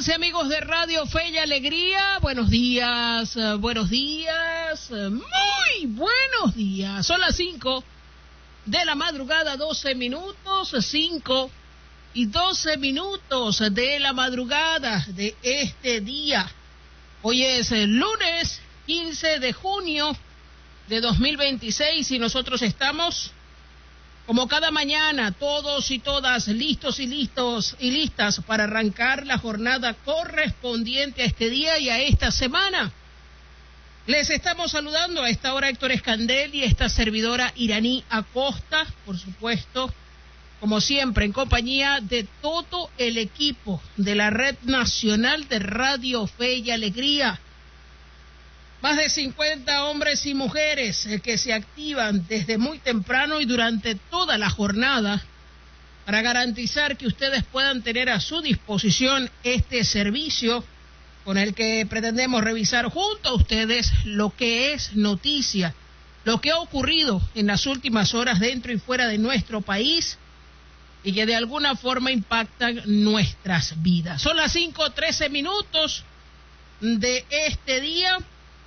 Amigas y amigos de Radio Fe y Alegría, buenos días, muy buenos días. Son las 5 de la madrugada, 12 minutos, 5 y 12 minutos de la madrugada de este día. Hoy es el lunes 15 de junio de 2026 y nosotros estamos, como cada mañana, todos y todas listos y listas para arrancar la jornada correspondiente a este día y a esta semana. Les estamos saludando a esta hora Héctor Escandel y esta servidora Iraní Acosta, por supuesto, como siempre, en compañía de todo el equipo de la Red Nacional de Radio Fe y Alegría. Más de 50 hombres y mujeres que se activan desde muy temprano y durante toda la jornada para garantizar que ustedes puedan tener a su disposición este servicio con el que pretendemos revisar junto a ustedes lo que es noticia, lo que ha ocurrido en las últimas horas dentro y fuera de nuestro país y que de alguna forma impactan nuestras vidas. Son las 5:13 minutos de este día.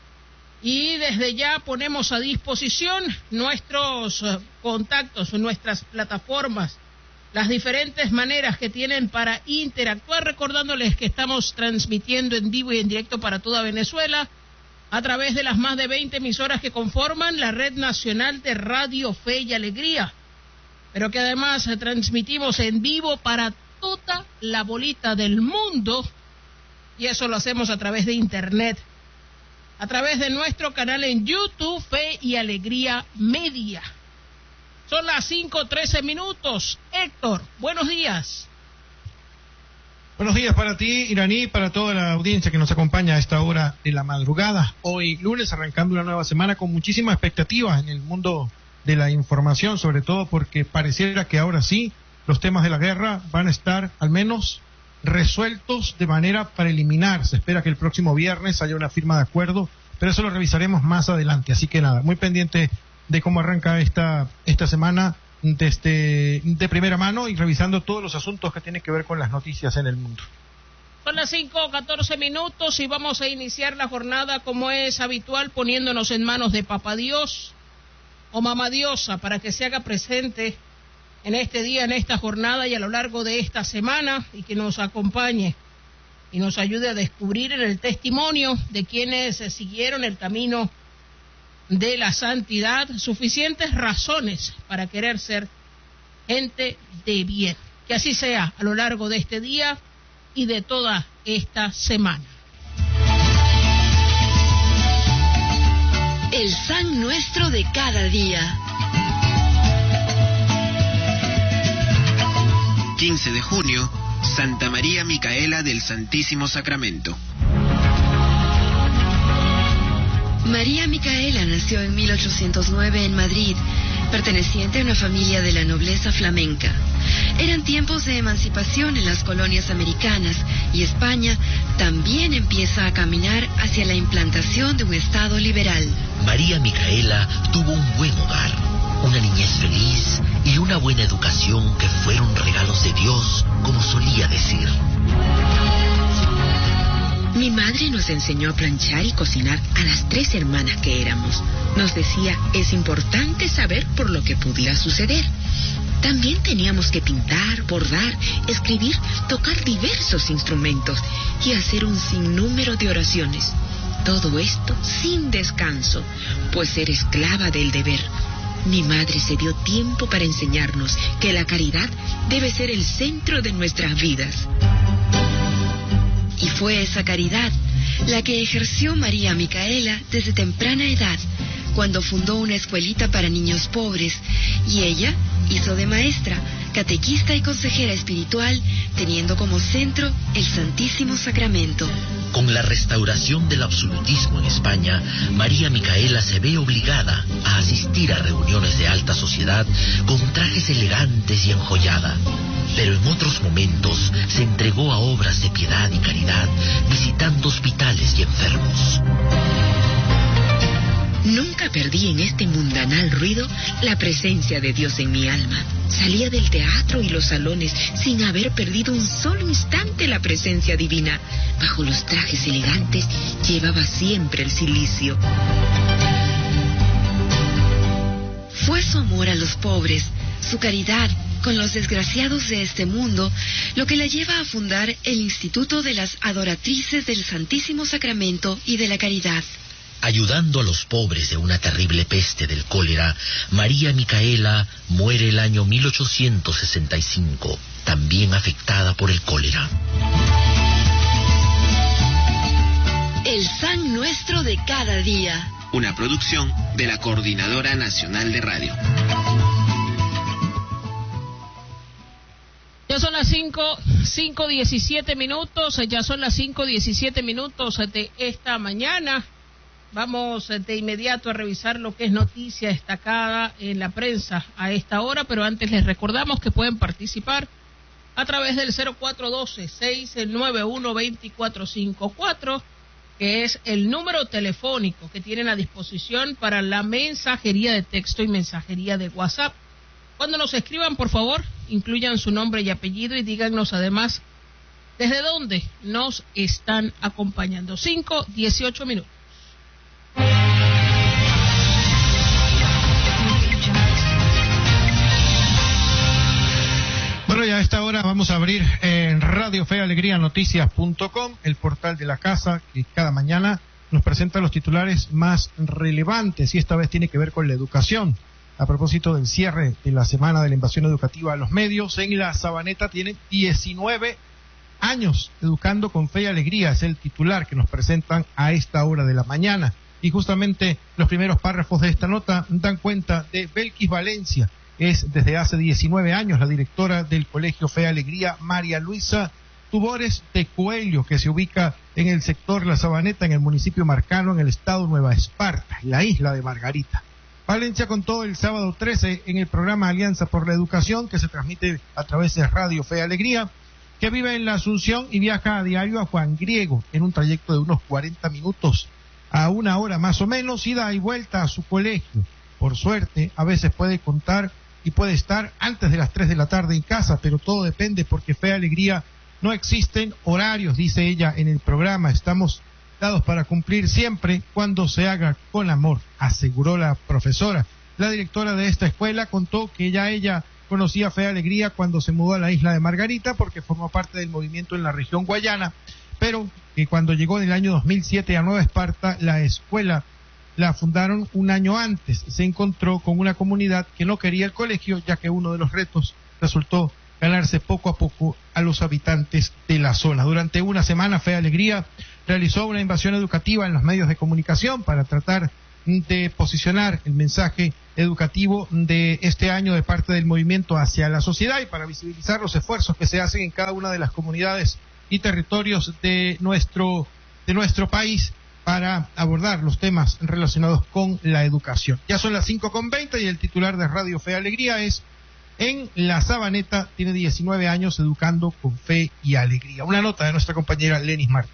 Y desde ya ponemos a disposición nuestros contactos, nuestras plataformas, las diferentes maneras que tienen para interactuar, recordándoles que estamos transmitiendo en vivo y en directo para toda Venezuela a través de las más de 20 emisoras que conforman la Red Nacional de Radio Fe y Alegría, pero que además transmitimos en vivo para toda la bolita del mundo, y eso lo hacemos a través de Internet, a través de nuestro canal en YouTube, Fe y Alegría Media. Son las 5:13 minutos. Héctor, buenos días. Buenos días para ti, Iraní, para toda la audiencia que nos acompaña a esta hora de la madrugada. Hoy lunes, arrancando una nueva semana con muchísimas expectativas en el mundo de la información, sobre todo porque pareciera que ahora sí los temas de la guerra van a estar al menos resueltos de manera preliminar. Se espera que el próximo viernes haya una firma de acuerdo, pero eso lo revisaremos más adelante. Así que nada, muy pendiente de cómo arranca esta semana de primera mano y revisando todos los asuntos que tienen que ver con las noticias en el mundo. Son las 5:14 minutos y vamos a iniciar la jornada como es habitual, poniéndonos en manos de Papá Dios o Mamá Diosa para que se haga presente en este día, en esta jornada y a lo largo de esta semana, y que nos acompañe y nos ayude a descubrir en el testimonio de quienes siguieron el camino de la santidad suficientes razones para querer ser gente de bien. Que así sea a lo largo de este día y de toda esta semana. El San Nuestro de cada día. 15 de junio, Santa María Micaela del Santísimo Sacramento. María Micaela nació en 1809 en Madrid, perteneciente a una familia de la nobleza flamenca. Eran tiempos de emancipación en las colonias americanas y España también empieza a caminar hacia la implantación de un Estado liberal. María Micaela tuvo un buen hogar, una niñez feliz y una buena educación que fueron regalos de Dios, como solía decir. Mi madre nos enseñó a planchar y cocinar a las 3 hermanas que éramos. Nos decía, es importante saber por lo que pudiera suceder. También teníamos que pintar, bordar, escribir, tocar diversos instrumentos y hacer un sinnúmero de oraciones. Todo esto sin descanso, pues era esclava del deber. Mi madre se dio tiempo para enseñarnos que la caridad debe ser el centro de nuestras vidas. Y fue esa caridad la que ejerció María Micaela desde temprana edad, cuando fundó una escuelita para niños pobres, y ella hizo de maestra, catequista y consejera espiritual, teniendo como centro el Santísimo Sacramento. Con la restauración del absolutismo en España, María Micaela se ve obligada a asistir a reuniones de alta sociedad con trajes elegantes y enjollada. Pero en otros momentos se entregó a obras de piedad y caridad, visitando hospitales y enfermos. Nunca perdí en este mundanal ruido la presencia de Dios en mi alma. Salía del teatro y los salones sin haber perdido un solo instante la presencia divina. Bajo los trajes elegantes llevaba siempre el cilicio. Fue su amor a los pobres, su caridad con los desgraciados de este mundo, lo que la lleva a fundar el Instituto de las Adoratrices del Santísimo Sacramento y de la Caridad. Ayudando a los pobres de una terrible peste del cólera, María Micaela muere el año 1865, también afectada por el cólera. El San Nuestro de cada día. Una producción de la Coordinadora Nacional de Radio. Ya son las 5:17 minutos, ya son las 5:17 minutos de esta mañana. Vamos de inmediato a revisar lo que es noticia destacada en la prensa a esta hora, pero antes les recordamos que pueden participar a través del 0412-691-2454, que es el número telefónico que tienen a disposición para la mensajería de texto y mensajería de WhatsApp. Cuando nos escriban, por favor, incluyan su nombre y apellido y díganos además desde dónde nos están acompañando. 5:18 minutos. Bueno, ya a esta hora vamos a abrir en Radio Fe Alegría Noticias.com, el portal de la casa que cada mañana nos presenta los titulares más relevantes, y esta vez tiene que ver con la educación. A propósito del cierre de la semana de la invasión educativa a los medios, en la Sabaneta tienen 19 años educando con fe y alegría, es el titular que nos presentan a esta hora de la mañana. Y justamente los primeros párrafos de esta nota dan cuenta de Belkis Valencia. Es desde hace 19 años la directora del Colegio Fe y Alegría, María Luisa Tubores de Coelho, que se ubica en el sector La Sabaneta, en el municipio Marcano, en el estado Nueva Esparta, en la isla de Margarita. Valencia contó el sábado 13 en el programa Alianza por la Educación, que se transmite a través de Radio Fe y Alegría, que vive en la Asunción y viaja a diario a Juan Griego en un trayecto de unos 40 minutos a una hora más o menos, ida y vuelta a su colegio. Por suerte, a veces puede contar y puede estar antes de las 3 de la tarde en casa, pero todo depende porque Fe y Alegría no existen horarios, dice ella en el programa. Estamos dados para cumplir siempre cuando se haga con amor, aseguró la profesora. La directora de esta escuela contó que ella conocía Fe y Alegría cuando se mudó a la isla de Margarita, porque formó parte del movimiento en la región guayana, pero que cuando llegó en el año 2007 a Nueva Esparta, la escuela la fundaron un año antes. Se encontró con una comunidad que no quería el colegio, ya que uno de los retos resultó ganarse poco a poco a los habitantes de la zona. Durante una semana, Fe y Alegría realizó una invasión educativa en los medios de comunicación para tratar de posicionar el mensaje educativo de este año de parte del movimiento hacia la sociedad y para visibilizar los esfuerzos que se hacen en cada una de las comunidades y territorios de nuestro país para abordar los temas relacionados con la educación. Ya son las 5:20 y el titular de Radio Fe y Alegría es: en la Sabaneta tiene 19 años educando con fe y alegría. Una nota de nuestra compañera Lenis Martín.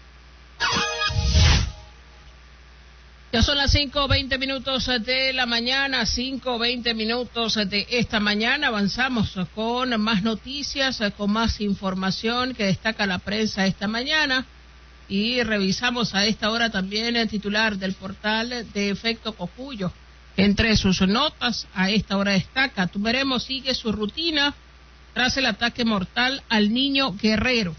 Ya son las 5:20 minutos de la mañana, 5:20 minutos de esta mañana. Avanzamos con más noticias, con más información que destaca la prensa esta mañana. Y revisamos a esta hora también el titular del portal de Efecto Cocuyo. Entre sus notas, a esta hora destaca: Tumeremo sigue su rutina tras el ataque mortal al niño Guerrero.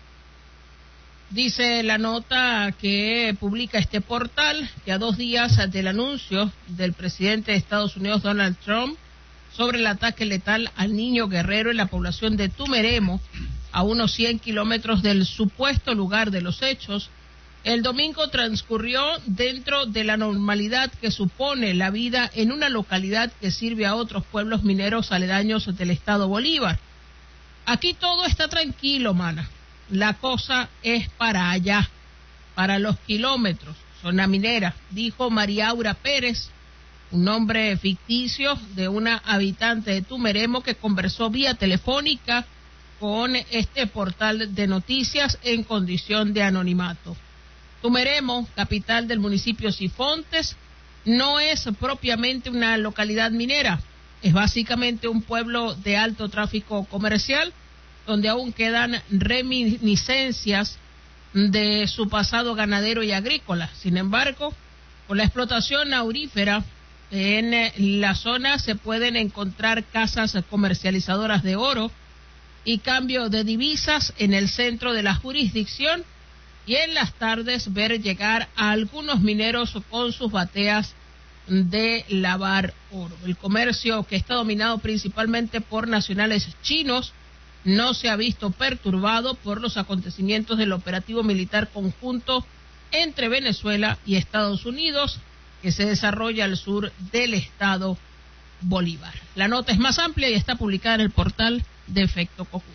Dice la nota que publica este portal que a 2 días del anuncio del presidente de Estados Unidos, Donald Trump, sobre el ataque letal al niño Guerrero en la población de Tumeremo, a unos 100 kilómetros del supuesto lugar de los hechos, el domingo transcurrió dentro de la normalidad que supone la vida en una localidad que sirve a otros pueblos mineros aledaños del estado Bolívar. Aquí todo está tranquilo, mana. La cosa es para allá, para los kilómetros, zona minera, dijo María Aura Pérez, un nombre ficticio de una habitante de Tumeremo que conversó vía telefónica con este portal de noticias en condición de anonimato. Tumeremo, capital del municipio Sifontes, no es propiamente una localidad minera, es básicamente un pueblo de alto tráfico comercial, donde aún quedan reminiscencias de su pasado ganadero y agrícola. Sin embargo, con la explotación aurífera en la zona se pueden encontrar casas comercializadoras de oro y cambio de divisas en el centro de la jurisdicción, y en las tardes ver llegar a algunos mineros con sus bateas de lavar oro. El comercio, que está dominado principalmente por nacionales chinos, no se ha visto perturbado por los acontecimientos del operativo militar conjunto entre Venezuela y Estados Unidos, que se desarrolla al sur del estado Bolívar. La nota es más amplia y está publicada en el portal de Efecto Cocuy.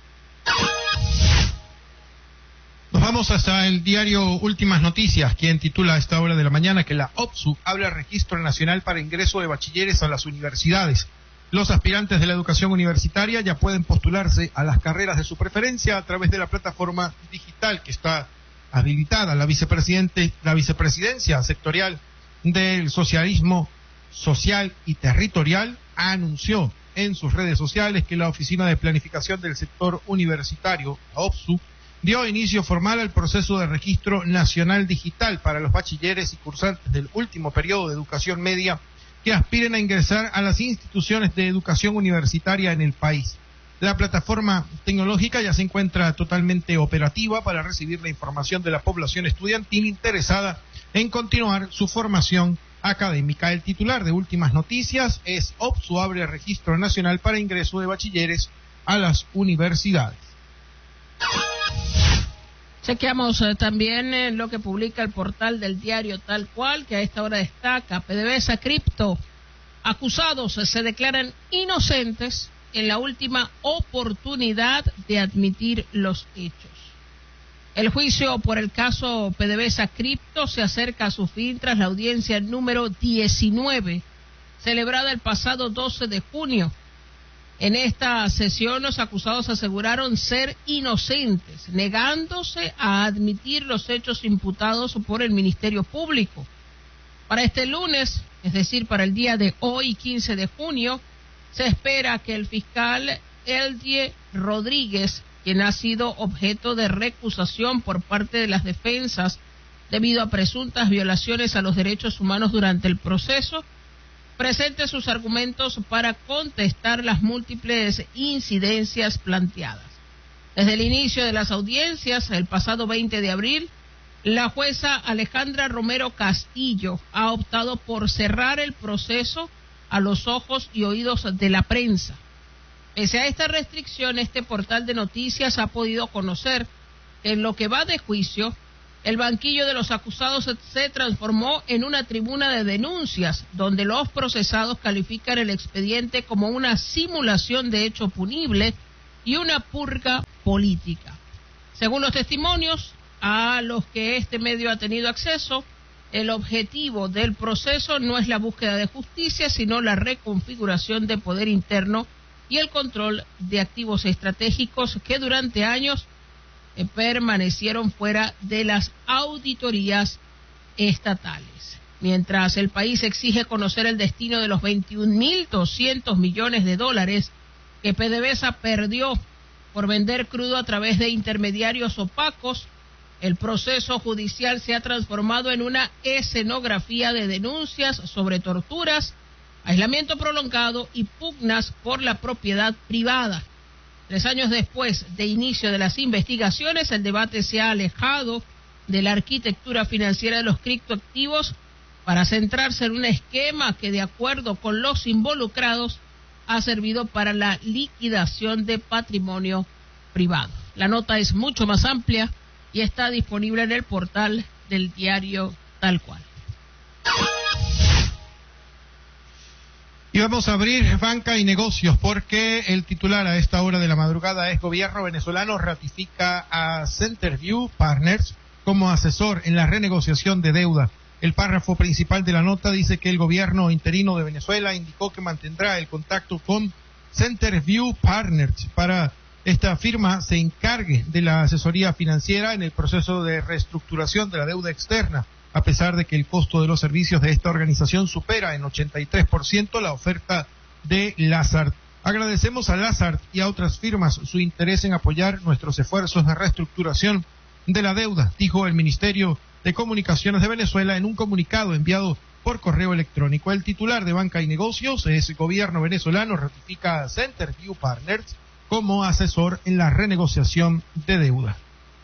Nos vamos hasta el diario Últimas Noticias, quien titula a esta hora de la mañana que la OPSU abre registro nacional para ingreso de bachilleres a las universidades. Los aspirantes de la educación universitaria ya pueden postularse a las carreras de su preferencia a través de la plataforma digital que está habilitada. La vicepresidencia sectorial del socialismo social y territorial anunció en sus redes sociales que la Oficina de Planificación del Sector Universitario, la OPSU, dio inicio formal al proceso de registro nacional digital para los bachilleres y cursantes del último periodo de educación media que aspiren a ingresar a las instituciones de educación universitaria en el país. La plataforma tecnológica ya se encuentra totalmente operativa para recibir la información de la población estudiantil interesada en continuar su formación académica. El titular de Últimas Noticias es: OPSU abre registro nacional para ingreso de bachilleres a las universidades. Chequeamos también lo que publica el portal del diario Tal Cual, que a esta hora destaca: PDVSA Cripto, acusados se declaran inocentes en la última oportunidad de admitir los hechos. El juicio por el caso PDVSA Cripto se acerca a su fin tras la audiencia número 19, celebrada el pasado 12 de junio. En esta sesión, los acusados aseguraron ser inocentes, negándose a admitir los hechos imputados por el Ministerio Público. Para este lunes, es decir, para el día de hoy, 15 de junio, se espera que el fiscal Eldie Rodríguez, quien ha sido objeto de recusación por parte de las defensas debido a presuntas violaciones a los derechos humanos durante el proceso, presente sus argumentos para contestar las múltiples incidencias planteadas. Desde el inicio de las audiencias, el pasado 20 de abril, la jueza Alejandra Romero Castillo ha optado por cerrar el proceso a los ojos y oídos de la prensa. Pese a esta restricción, este portal de noticias ha podido conocer que en lo que va de juicio, el banquillo de los acusados se transformó en una tribuna de denuncias, donde los procesados califican el expediente como una simulación de hecho punible y una purga política. Según los testimonios a los que este medio ha tenido acceso, el objetivo del proceso no es la búsqueda de justicia, sino la reconfiguración de poder interno y el control de activos estratégicos que durante años permanecieron fuera de las auditorías estatales. Mientras el país exige conocer el destino de los 21.200 millones de dólares que PDVSA perdió por vender crudo a través de intermediarios opacos, el proceso judicial se ha transformado en una escenografía de denuncias sobre torturas, aislamiento prolongado y pugnas por la propiedad privada. 3 años después de inicio de las investigaciones, el debate se ha alejado de la arquitectura financiera de los criptoactivos para centrarse en un esquema que, de acuerdo con los involucrados, ha servido para la liquidación de patrimonio privado. La nota es mucho más amplia y está disponible en el portal del diario Tal Cual. Y vamos a abrir banca y negocios porque el titular a esta hora de la madrugada es: gobierno venezolano ratifica a Centerview Partners como asesor en la renegociación de deuda. El párrafo principal de la nota dice que el gobierno interino de Venezuela indicó que mantendrá el contacto con Centerview Partners para esta firma se encargue de la asesoría financiera en el proceso de reestructuración de la deuda externa a pesar de que el costo de los servicios de esta organización supera en 83% la oferta de Lazard. Agradecemos a Lazard y a otras firmas su interés en apoyar nuestros esfuerzos de reestructuración de la deuda, dijo el Ministerio de Comunicaciones de Venezuela en un comunicado enviado por correo electrónico. El titular de Banca y Negocios, el gobierno venezolano, ratifica a Centerview Partners como asesor en la renegociación de deuda.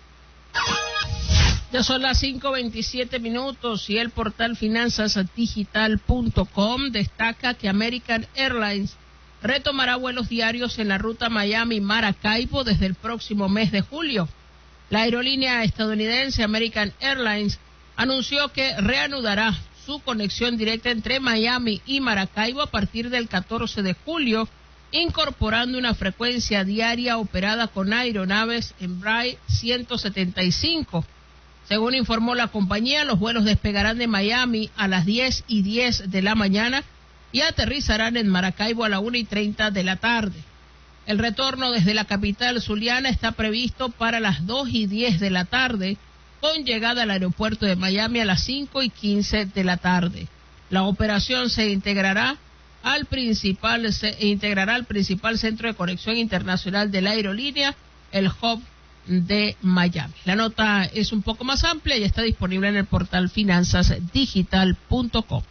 Ya son las 5:27 y el portal finanzasdigital.com destaca que American Airlines retomará vuelos diarios en la ruta Miami-Maracaibo desde el próximo mes de julio. La aerolínea estadounidense American Airlines anunció que reanudará su conexión directa entre Miami y Maracaibo a partir del 14 de julio, incorporando una frecuencia diaria operada con aeronaves Embraer 175. Según informó la compañía, los vuelos despegarán de Miami a las 10:10 de la mañana y aterrizarán en Maracaibo a la 1:30 de la tarde. El retorno desde la capital zuliana está previsto para las 2:10 de la tarde, con llegada al aeropuerto de Miami a las 5:15 de la tarde. La operación se integrará al principal centro de conexión internacional de la aerolínea, el hub de Miami. La nota es un poco más amplia y está disponible en el portal finanzasdigital.com.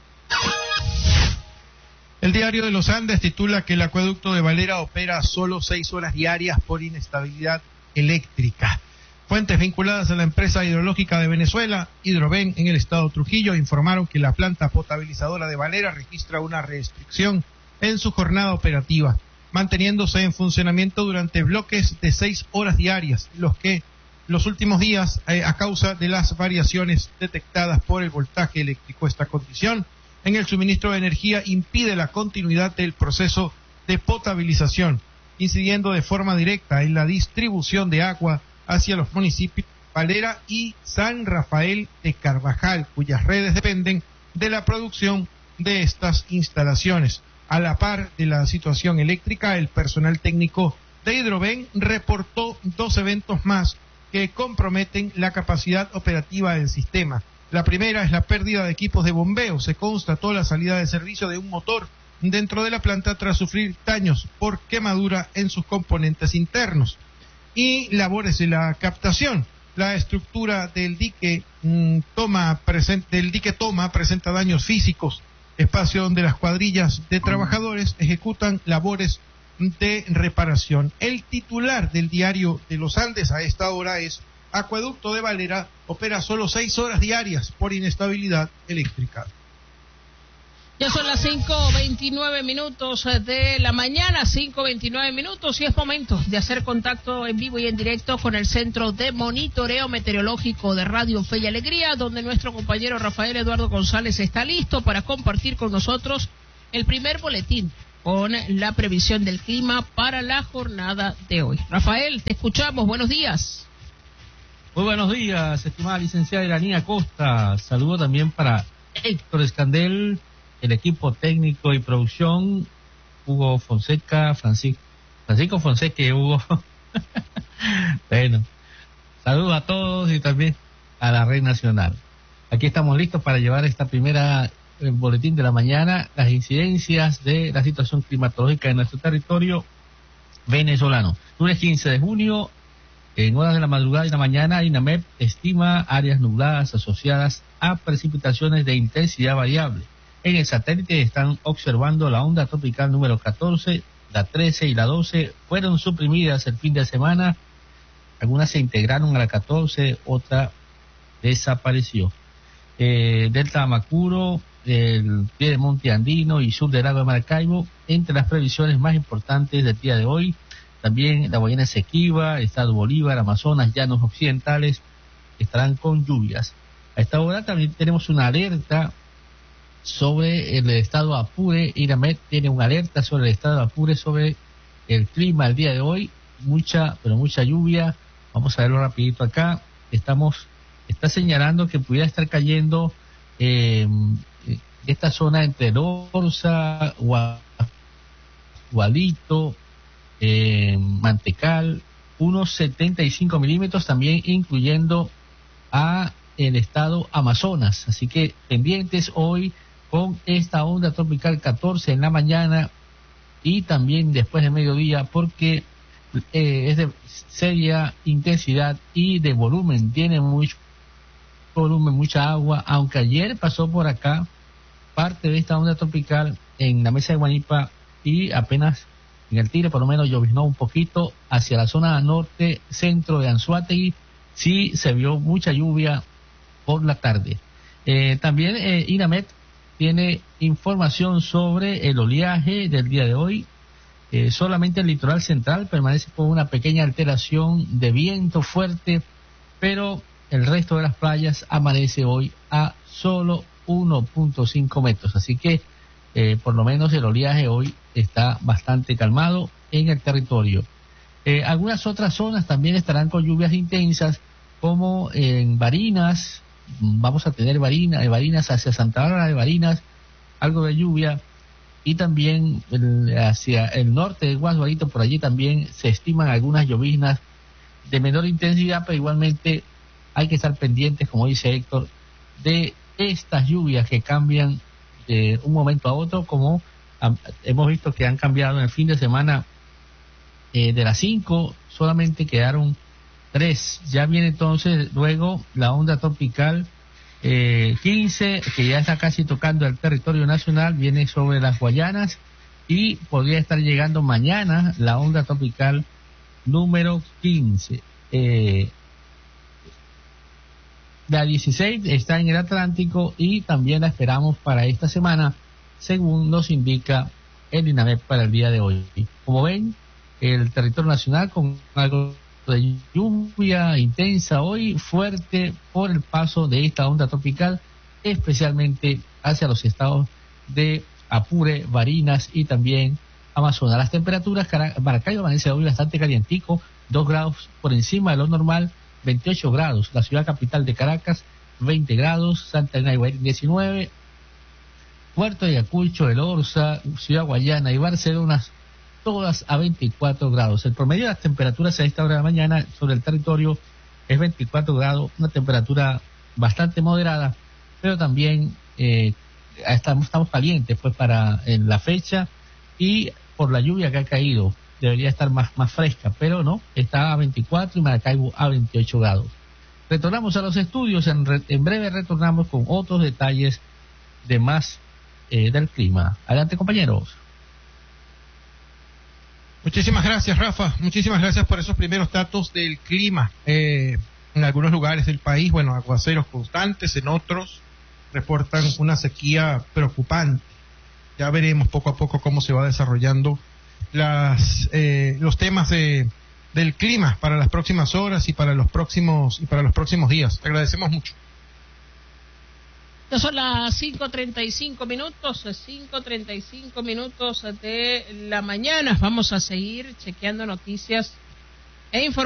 El Diario de los Andes titula que el acueducto de Valera opera solo 6 horas diarias por inestabilidad eléctrica. Fuentes vinculadas a la empresa hidrológica de Venezuela, Hidroven, en el estado Trujillo, informaron que la planta potabilizadora de Valera registra una restricción en su jornada operativa, manteniéndose en funcionamiento durante bloques de 6 horas diarias, los últimos días a causa de las variaciones detectadas por el voltaje eléctrico. Esta condición en el suministro de energía impide la continuidad del proceso de potabilización, incidiendo de forma directa en la distribución de agua hacia los municipios de Valera y San Rafael de Carvajal, cuyas redes dependen de la producción de estas instalaciones. A la par de la situación eléctrica, el personal técnico de Hidroven reportó 2 eventos más que comprometen la capacidad operativa del sistema. La primera es la pérdida de equipos de bombeo. Se constató la salida de servicio de un motor dentro de la planta tras sufrir daños por quemadura en sus componentes internos. Y labores de la captación. La estructura del dique Toma presenta daños físicos, espacio donde las cuadrillas de trabajadores ejecutan labores de reparación. El titular del Diario de los Andes a esta hora es: Acueducto de Valera opera solo 6 horas diarias por inestabilidad eléctrica. Ya son las 5:29 de la mañana, 5:29, y es momento de hacer contacto en vivo y en directo con el Centro de Monitoreo Meteorológico de Radio Fe y Alegría, donde nuestro compañero Rafael Eduardo González está listo para compartir con nosotros el primer boletín con la previsión del clima para la jornada de hoy. Rafael, te escuchamos, buenos días. Muy buenos días, estimada licenciada Iraní Acosta. Saludo también para Héctor Escandel, el equipo técnico y producción, Hugo Fonseca, Francisco Fonseca y Hugo. Bueno, saludos a todos y también a la Red Nacional. Aquí estamos listos para llevar esta primera boletín de la mañana, las incidencias de la situación climatológica en nuestro territorio venezolano. Lunes 15 de junio, en horas de la madrugada y la mañana, INAMEP estima áreas nubladas asociadas a precipitaciones de intensidad variable. En el satélite están observando la onda tropical número 14, la 13 y la 12 fueron suprimidas el fin de semana. Algunas se integraron a la 14, otra desapareció. Delta Amacuro, el pie de Monte Andino y sur del lago de Maracaibo, entre las previsiones más importantes del día de hoy. También la Guayana Esequiba, Estado Bolívar, Amazonas, Llanos Occidentales estarán con lluvias. A esta hora también tenemos una alerta sobre el estado Apure. INAMED tiene una alerta sobre el estado Apure, sobre el clima el día de hoy. Mucha lluvia. Vamos a verlo rapidito acá. Está señalando que pudiera estar cayendo esta zona entre Lorza, Gualito, Mantecal, unos 75 milímetros, también incluyendo a el estado Amazonas. Así que pendientes hoy con esta onda tropical 14 en la mañana y también después de mediodía, porque es de seria intensidad y de volumen, tiene mucho volumen, mucha agua, aunque ayer pasó por acá parte de esta onda tropical en la mesa de Guanipa y apenas en el Tigre por lo menos lloviznó un poquito hacia la zona norte, centro de Anzoátegui, sí se vio mucha lluvia por la tarde. También INAMET tiene información sobre el oleaje del día de hoy. Solamente el litoral central permanece con una pequeña alteración de viento fuerte, pero el resto de las playas amanece hoy a solo 1.5 metros. Así que por lo menos el oleaje hoy está bastante calmado en el territorio. Algunas otras zonas también estarán con lluvias intensas, como en Barinas. Vamos a tener Barinas hacia Santa Bárbara de Barinas, algo de lluvia, y también hacia el norte de Guasbarito, por allí también se estiman algunas lloviznas de menor intensidad, pero igualmente hay que estar pendientes, como dice Héctor, de estas lluvias que cambian de un momento a otro, como hemos visto que han cambiado en el fin de semana. De las 5 solamente quedaron 3. Ya viene entonces luego la onda tropical 15, que ya está casi tocando el territorio nacional, viene sobre las Guayanas y podría estar llegando mañana la onda tropical número 15. La 16 está en el Atlántico y también la esperamos para esta semana, según nos indica el INAMET para el día de hoy. Como ven, el territorio nacional con algo de lluvia intensa hoy, fuerte por el paso de esta onda tropical, especialmente hacia los estados de Apure, Barinas y también Amazonas. Las temperaturas, Maracaibo amanece hoy bastante calientico, 2 grados por encima de lo normal, 28 grados. La ciudad capital de Caracas, 20 grados, Santa Elena y Guayaquil, 19, Puerto Ayacucho, El Orza, Ciudad Guayana y Barcelona, todas a 24 grados. El promedio de las temperaturas a esta hora de la mañana sobre el territorio es 24 grados, una temperatura bastante moderada, pero también estamos calientes pues para la fecha, y por la lluvia que ha caído debería estar más fresca, pero no, está a 24 y Maracaibo a 28 grados. Retornamos a los estudios, en breve retornamos con otros detalles de más del clima. Adelante, compañeros. Muchísimas gracias, Rafa. Muchísimas gracias por esos primeros datos del clima. En algunos lugares del país, bueno, aguaceros constantes, en otros reportan una sequía preocupante. Ya veremos poco a poco cómo se va desarrollando los temas del clima para las próximas horas y para los próximos días. Te agradecemos mucho. Ya son las 5:35 minutos de la mañana. Vamos a seguir chequeando noticias e informaciones.